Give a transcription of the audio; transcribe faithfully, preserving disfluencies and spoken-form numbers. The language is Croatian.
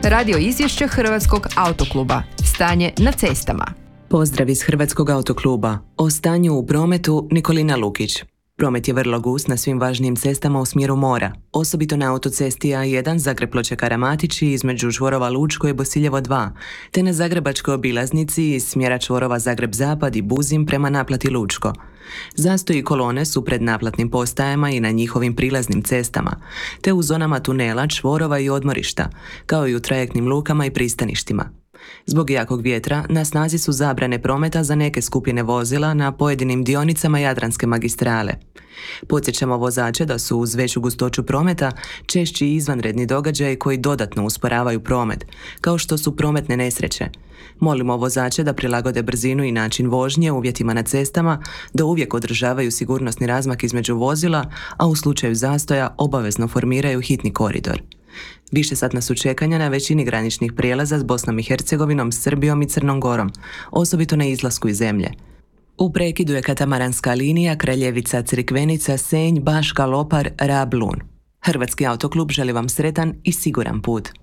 Radio izvješće Hrvatskog autokluba. Stanje na cestama. Pozdrav iz Hrvatskog autokluba. O stanju u prometu Nikolina Lukić. Promet je vrlo gust na svim važnijim cestama u smjeru mora, osobito na autocesti A jedan Zagreb-Ploče-Karamatići između čvorova Lučko i Bosiljevo dva, te na zagrebačkoj obilaznici iz smjera čvorova Zagreb-Zapad i Buzim prema naplati Lučko. Zastoji kolone su pred naplatnim postajama i na njihovim prilaznim cestama, te u zonama tunela, čvorova i odmorišta, kao i u trajektnim lukama i pristaništima. Zbog jakog vjetra na snazi su zabrane prometa za neke skupine vozila na pojedinim dionicama Jadranske magistrale. Podsjećamo vozače da su uz veću gustoću prometa češći izvanredni događaji koji dodatno usporavaju promet, kao što su prometne nesreće. Molimo vozače da prilagode brzinu i način vožnje uvjetima na cestama, da uvijek održavaju sigurnosni razmak između vozila, a u slučaju zastoja obavezno formiraju hitni koridor. Višesatna su čekanja na većini graničnih prijelaza s Bosnom i Hercegovinom, Srbijom i Crnom Gorom, osobito na izlasku iz zemlje. U prekidu je katamaranska linija Kraljevica-Crikvenica-Senj, Baška, Lopar, Rab, Lun. Hrvatski autoklub želi vam sretan i siguran put.